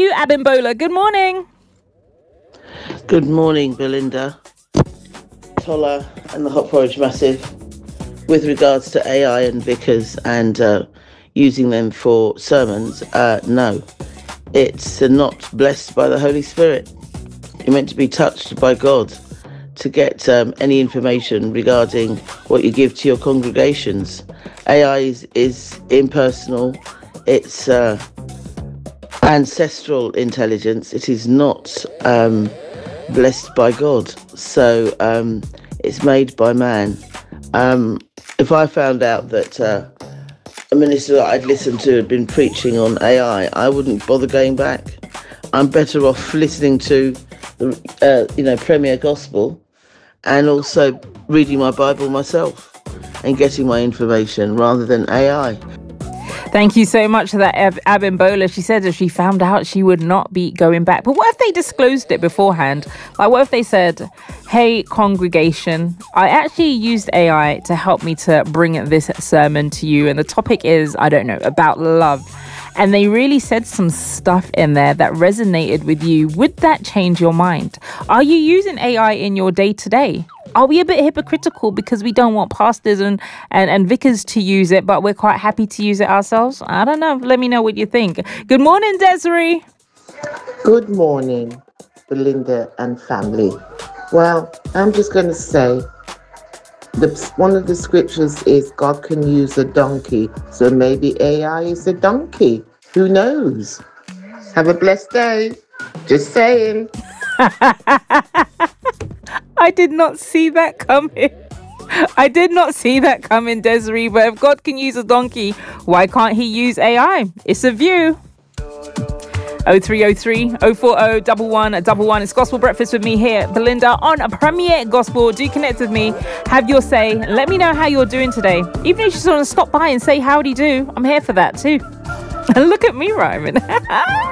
to Abimbola. Good morning. Good morning, Belinda, Tola, and the Hot Porridge Massive. With regards to AI and Vickers and using them for sermons, no. It's not blessed by the Holy Spirit. You're meant to be touched by God to get any information regarding what you give to your congregations. AI is impersonal. It's ancestral intelligence. It is not blessed by God. So it's made by man. If I found out that a minister that I'd listened to had been preaching on AI, I wouldn't bother going back. I'm better off listening to the Premier Gospel and also reading my Bible myself and getting my information rather than AI. Thank you so much for that, Abimbola. She said if she found out, she would not be going back. But what if they disclosed it beforehand? Like, what if they said, hey, congregation, I actually used AI to help me to bring this sermon to you. And the topic is, I don't know, about love. And they really said some stuff in there that resonated with you. Would that change your mind? Are you using AI in your day-to-day? Are we a bit hypocritical because we don't want pastors and vicars to use it, but we're quite happy to use it ourselves? I don't know. Let me know what you think. Good morning, Desiree. Good morning, Belinda and family. Well, I'm just going to say, one of the scriptures is God can use a donkey, so maybe AI is a donkey. Who knows? Have a blessed day. Just saying. I did not see that coming. Desiree. But if God can use a donkey, why can't he use AI? It's a view. 0303 040 1111. It's Gospel Breakfast with me here, Belinda, on Premier Gospel. Do connect with me. Have your say. Let me know how you're doing today. Even if you just want to stop by and say howdy do, I'm here for that too. Look at me rhyming.